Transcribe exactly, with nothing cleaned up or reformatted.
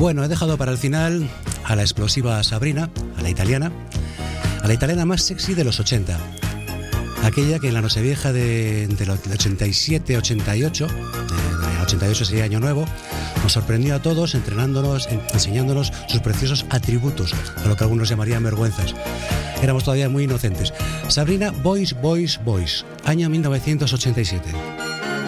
Bueno, he dejado para el final a la explosiva Sabrina, a la italiana, a la italiana más sexy de los ochenta. Aquella que en la Nochevieja de, de los ochenta y siete ochenta y ocho, de, de ochenta y ocho sería Año Nuevo, nos sorprendió a todos entrenándonos, en, enseñándonos sus preciosos atributos, a lo que algunos llamarían vergüenzas. Éramos todavía muy inocentes. Sabrina, Boys, Boys, Boys, año mil novecientos ochenta y siete.